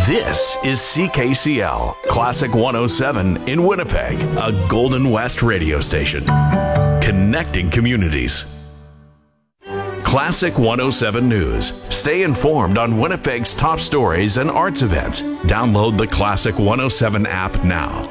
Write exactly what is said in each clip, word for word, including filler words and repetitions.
This is C K C L, Classic one oh seven in Winnipeg, a Golden West radio station. Connecting communities. Classic one oh seven News. Stay informed on Winnipeg's top stories and arts events. Download the Classic one oh seven app now.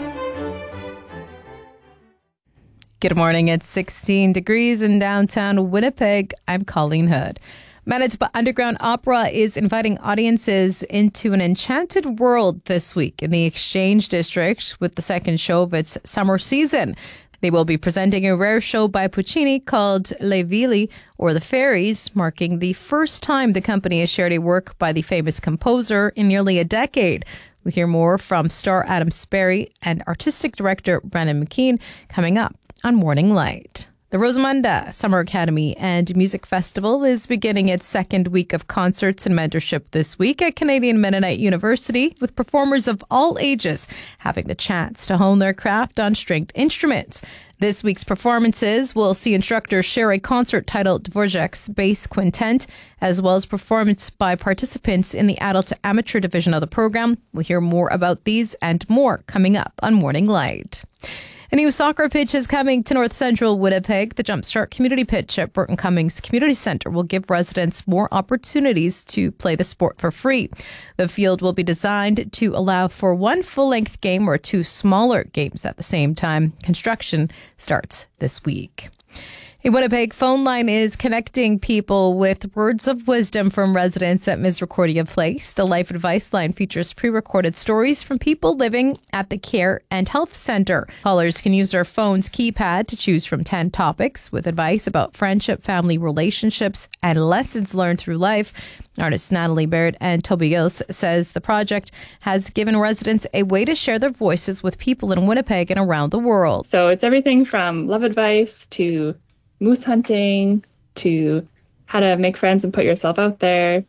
Good morning. It's sixteen degrees in downtown Winnipeg. I'm Colleen Hood. Manitoba Underground Opera is inviting audiences into an enchanted world this week in the Exchange District with the second show of its summer season. They will be presenting a rare show by Puccini called Le Villi, or The Fairies, marking the first time the company has shared a work by the famous composer in nearly a decade. We'll hear more from star Adam Sperry and artistic director Brendan McKean coming up on Morning Light. The Rosamunda Summer Academy and Music Festival is beginning its second week of concerts and mentorship this week at Canadian Mennonite University, with performers of all ages having the chance to hone their craft on stringed instruments. This week's performances will see instructors share a concert titled Dvorak's Bass Quintet, as well as performance by participants in the adult to amateur division of the program. We'll hear more about these and more coming up on Morning Light. A new soccer pitch is coming to North Central Winnipeg. The Jumpstart Community Pitch at Burton Cummings Community Centre will give residents more opportunities to play the sport for free. The field will be designed to allow for one full-length game or two smaller games at the same time. Construction starts this week. A Winnipeg phone line is connecting people with words of wisdom from residents at Misericordia Place. The Life Advice line features pre-recorded stories from people living at the Care and Health Centre. Callers can use their phone's keypad to choose from ten topics with advice about friendship, family relationships, and lessons learned through life. Artists Natalie Baird and Toby Gills says the project has given residents a way to share their voices with people in Winnipeg and around the world. So it's everything from love advice to moose hunting to how to make friends and put yourself out there.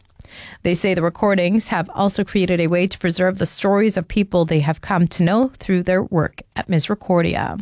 They say the recordings have also created a way to preserve the stories of people they have come to know through their work at Misericordia.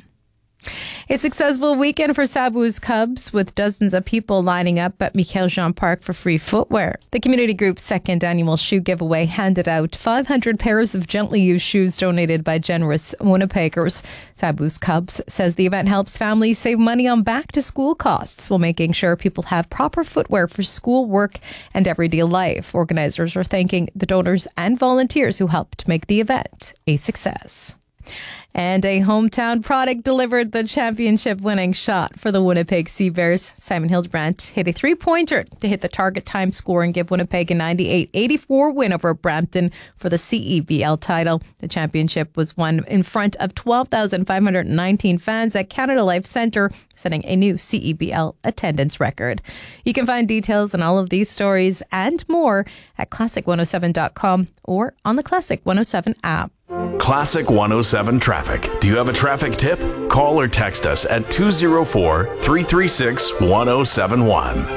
A successful weekend for Sabu's Cubs, with dozens of people lining up at Michael Jean Park for free footwear. The community group's second annual shoe giveaway handed out five hundred pairs of gently used shoes donated by generous Winnipeggers. Sabu's Cubs says the event helps families save money on back-to-school costs while making sure people have proper footwear for school, work, and everyday life. Organizers are thanking the donors and volunteers who helped make the event a success. And a hometown product delivered the championship-winning shot for the Winnipeg Sea Bears. Simon Hildebrandt hit a three-pointer to hit the target time score and give Winnipeg a ninety-eight eighty-four win over Brampton for the C E B L title. The championship was won in front of twelve thousand five hundred nineteen fans at Canada Life Centre, setting a new C E B L attendance record. You can find details on all of these stories and more at classic one oh seven dot com or on the Classic one oh seven app. Classic one oh seven Traffic. Do you have a traffic tip? Call or text us at two oh four, three three six, one oh seven one.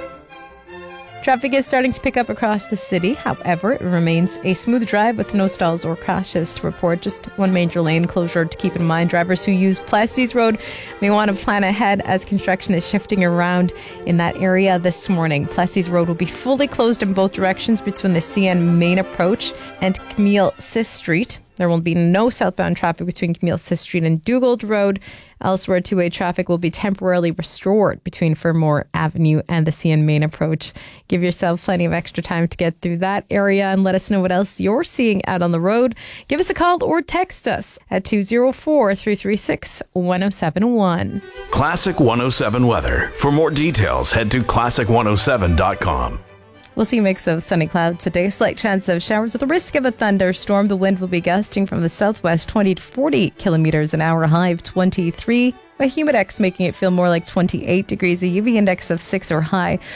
Traffic is starting to pick up across the city. However, it remains a smooth drive with no stalls or crashes to report. Just one major lane closure to keep in mind. Drivers who use Plessis Road may want to plan ahead as construction is shifting around in that area this morning. Plessis Road will be fully closed in both directions between the C N main approach and Camille Sis Street. There will be no southbound traffic between Camille Sis Street and Dugald Road. Elsewhere, two-way traffic will be temporarily restored between Fermor Avenue and the C N main approach. Give yourself plenty of extra time to get through that area and let us know what else you're seeing out on the road. Give us a call or text us at two oh four, three three six, one oh seven one. Classic one oh seven weather. For more details, head to classic one oh seven dot com. We'll see a mix of sunny clouds today. Slight chance of showers with a risk of a thunderstorm. The wind will be gusting from the southwest twenty to forty kilometers an hour, high of twenty-three. A humidex making it feel more like twenty-eight degrees. A U V index of six or high.